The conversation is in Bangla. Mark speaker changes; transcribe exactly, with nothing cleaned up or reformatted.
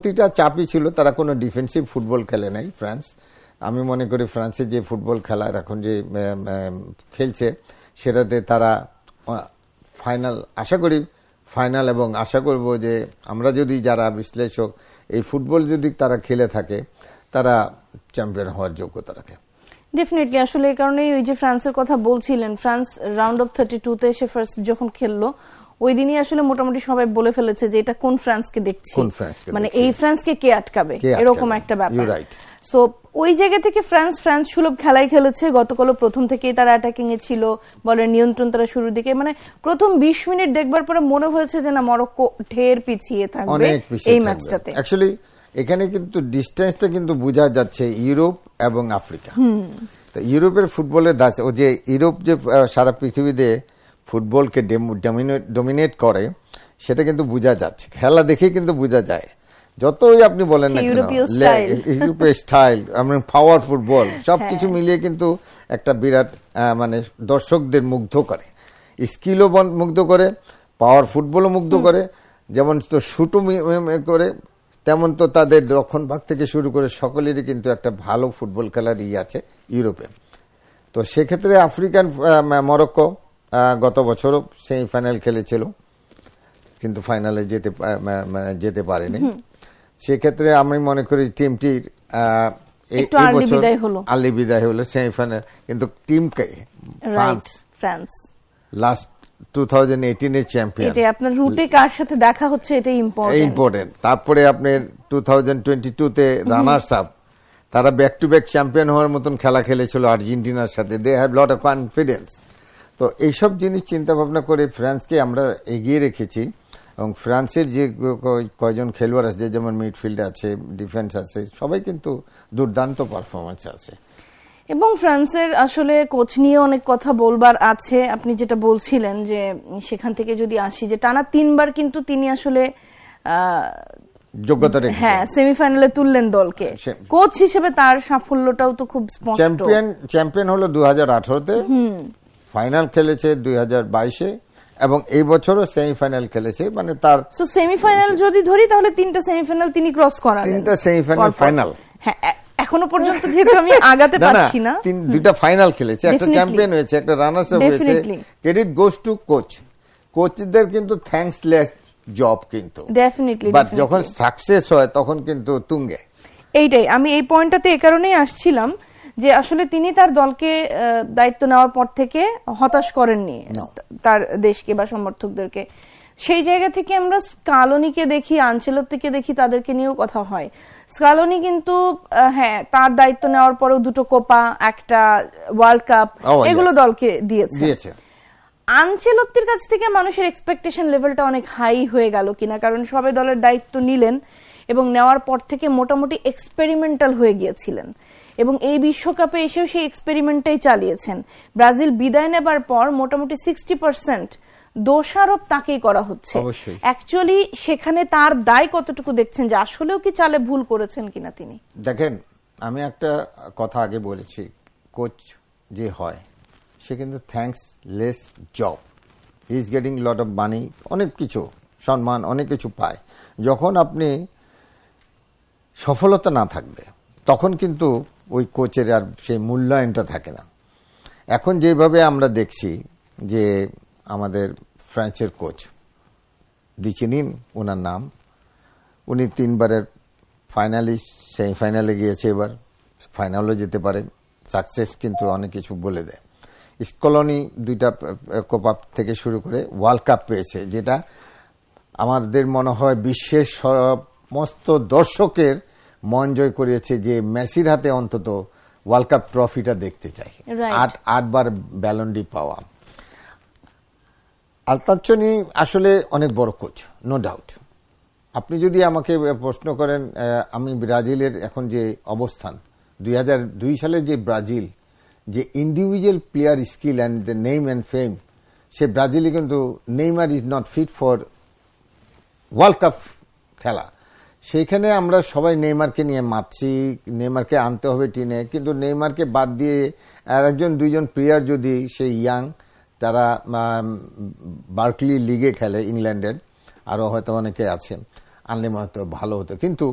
Speaker 1: প্রতিটা চাপই ছিল, তারা কোনো ডিফেন্সিভ ফুটবল খেলে নাই ফ্রান্স। আমি মনে করি ফ্রান্সের যে ফুটবল খেলার এখন যে খেলছে সেটাতে তারা ফাইনাল আশা করি ফাইনাল এবং আশা করব যে আমরা যদি যারা বিশ্লেষক এই ফুটবল যদি তারা খেলে থাকে তারা চ্যাম্পিয়ন হওয়ার যোগ্যতা রাখে
Speaker 2: ডেফিনেটলি। আসলে এই কারণেই ওই যে ফ্রান্সের কথা বলছিলেন, France round of thirty two তে এসে ফার্স্ট যখন খেললো ওই দিনই আসলে মোটামুটি সবাই বলে ফেলেছে যে এটা কোন ফ্রান্সকে দেখছি, মানে এই ফ্রান্সকে কে আটকাবে, এরকম একটা ব্যাপার। সো ওই জায়গা থেকে ফ্রান্স ফ্রান্স সুলভ খেলাই খেলেছে। গতকালও প্রথম থেকেই তারা অ্যাটাকিং এ ছিল, বলের নিয়ন্ত্রণ তারা শুরুর দিকে, মানে প্রথম বিশ মিনিট দেখবার পরে মনে হয়েছে যে না মরক্কো ঢের পিছিয়ে থাকবে এই ম্যাচটাতে।
Speaker 1: অ্যাকচুয়ালি এখানে কিন্তু ডিস্টেন্সটা কিন্তু বোঝা যাচ্ছে ইউরোপ এবং আফ্রিকা। তো ইউরোপের ফুটবলের ও যে ইউরোপ যে সারা পৃথিবীতে ফুটবলকে ডমিনেট করে সেটা কিন্তু বোঝা যাচ্ছে, খেলা দেখে কিন্তু বোঝা যায়। যতই আপনি বলেন না
Speaker 2: ইউরোপীয়
Speaker 1: স্টাইল, পাওয়ার ফুটবল সবকিছু মিলিয়ে কিন্তু একটা বিরাট মানে দর্শকদের মুগ্ধ করে, স্কিলও মুগ্ধ করে, পাওয়ার ফুটবলও মুগ্ধ করে, যেমন তো শুটও করে তেমন তো তাদের রক্ষণ ভাগ থেকে শুরু করে সকলেরই কিন্তু একটা ভালো ফুটবল খেলার ই আছে ইউরোপে। তো সেক্ষেত্রে আফ্রিকান মরক্কো গত বছরও সেমিফাইনাল খেলেছিল কিন্তু ফাইনালে যেতে যেতে পারেনি। সেক্ষেত্রে আমি মনে করি টিমটির আর্লি বিদায় হলো সেমিফাইনাল, কিন্তু টিমকে France
Speaker 2: France
Speaker 1: last two thousand eighteen এর চ্যাম্পিয়ন,
Speaker 2: এটা আপনার রুটে কার সাথে দেখা হচ্ছে এটা ইম্পর্টেন্ট
Speaker 1: ইম্পর্টেন্ট তারপরে আপনার টু থাউজেন্ড টোয়েন্টি টু তে রানার্স আপ, তারা ব্যাক টু ব্যাক চ্যাম্পিয়ন হওয়ার মতন খেলা খেলেছিল আর্জেন্টিনার সাথে, they have lot of confidence. তো এইসব জিনিস চিন্তা ভাবনা করে ফ্রান্সকে আমরা এগিয়ে রেখেছি এবং ফ্রান্সের যে কয়জন খেলোয়াড় আছে, যেমন মিডফিল্ড আছে, ডিফেন্স আছে, সবাই কিন্তু দুর্দান্ত পারফরমেন্স আছে।
Speaker 2: এবং ফ্রান্সের আসলে কোচ নিয়ে অনেক কথা বলবার আছে। আপনি যেটা বলছিলেন যে সেখান থেকে যদি আসি যে টানা তিনবার কিন্তু তিনি আসলে
Speaker 1: যোগ্যতা রেখেছেন,
Speaker 2: হ্যাঁ সেমিফাইনালে তুললেন দলকে, কোচ হিসেবে তার সাফল্যটাও তো খুব স্পষ্ট।
Speaker 1: চ্যাম্পিয়ন চ্যাম্পিয়ন হলো দুই হাজার আঠারোতে, ফাইনাল খেলেছে দুই হাজার বাইশে এবং এই বছরও সেমিফাইনাল খেলেছে। মানে তার
Speaker 2: সেমিফাইনাল যদি ধরি তাহলে তিনটা সেমিফাইনাল তিনি ক্রস করালেন,
Speaker 1: তিনটা সেমিফাইনাল ফাইনাল,
Speaker 2: হ্যাঁ এখনো পর্যন্ত যেহেতু আমি আগাতে পারছি না,
Speaker 1: দুইটা ফাইনাল খেলেছে, একটা চ্যাম্পিয়ন হয়েছে, একটা রানার্স আপ হয়েছে। ক্রেডিট গোস টু কোচ, কোচদের কিন্তু থ্যাঙ্কসলেস জব কিন্তু
Speaker 2: ডেফিনেটলি,
Speaker 1: বাট যখন সাকসেস হয় তখন কিন্তু তুঙ্গে।
Speaker 2: এইটাই আমি এই পয়েন্টটাতে এই কারণেই আসছিলাম যে আসলে তিনি তার দলকে দায়িত্ব নেওয়ার পর থেকে হতাশ করেননি তার দেশকে বা সমর্থকদেরকে। সেই জায়গা থেকে আমরা স্কালোনিকে দেখি, আনচেলত্তিকে দেখি, তাদেরকে নিয়েও কথা হয়। স্কালোনি কিন্তু হ্যাঁ তার দায়িত্ব নেওয়ার পরেও দুটো কোপা, একটা ওয়ার্ল্ড কাপ এগুলো দলকে দিয়েছে। আনচেলত্তির কাছ থেকে মানুষের এক্সপেকটেশন লেভেলটা অনেক হাই হয়ে গেল কিনা, কারণ সবাই দলের দায়িত্ব নিলেন এবং নেওয়ার পর থেকে মোটামুটি এক্সপেরিমেন্টাল হয়ে গিয়েছিলেন এবং এই বিশ্বকাপে এসেও সেই এক্সপেরিমেন্টটাই চালিয়েছেন। ব্রাজিল বিদায় নেবার পর মোটামুটি সিক্সটি পার্সেন্ট দোষারোপ তাকেই করা হচ্ছে। অ্যাকচুয়ালি সেখানে তার দায় কতটুকু দেখছেন, যে আসলেও কি চালে ভুল করেছেন কিনা তিনি?
Speaker 1: দেখেন, আমি একটা কথা আগে বলেছি, কোচ যে হয় সে কিন্তু thanks less job, he is getting lot of money, অনেক কিছু সম্মান অনেক কিছু পায়। যখন আপনি সফলতা না থাকবে তখন কিন্তু ওই কোচের আর সেই মূল্যায়নটা থাকে না। এখন যেভাবে আমরা দেখছি যে আমাদের ফ্রান্সের কোচ দিচ্ছে নিন ওনার নাম, উনি তিনবারের ফাইনালিস্ট, সেমিফাইনালে গিয়েছে, এবার ফাইনালও যেতে পারে, সাকসেস কিন্তু অনেক কিছু বলে দেয়। স্কলনি দুইটা কোপা থেকে শুরু করে ওয়ার্ল্ড কাপ পেয়েছে, যেটা আমাদের মনে হয় বিশ্বের সমস্ত দর্শকের মন জয় করিয়েছে, যে মেসির হাতে অন্তত ওয়ার্ল্ড কাপ ট্রফিটা দেখতে চাই, আট আটবার ব্যালন ডি পাওয়া। আলতাচ্চনি আসলে অনেক বড় কোচ, নো ডাউট। আপনি যদি আমাকে প্রশ্ন করেন, আমি ব্রাজিলের এখন যে অবস্থান, দুই হাজার দুই সালে যে ব্রাজিল, যে individual player skill and the name and ফেম, সে ব্রাজিলে কিন্তু Neymar is not fit for world cup খেলা। সেইখানে আমরা সবাই নেইমারকে নিয়ে মাতছি, নেইমারকে আনতে হবে টিনে, কিন্তু নেইমারকে বাদ দিয়ে আর একজন দুইজন প্লেয়ার যদি সেই ইয়াং, তারা বার্কলি লিগে খেলে ইংল্যান্ডের, আরও হয়তো অনেকে আছে, আনলে হয়তো ভালো হতো। কিন্তু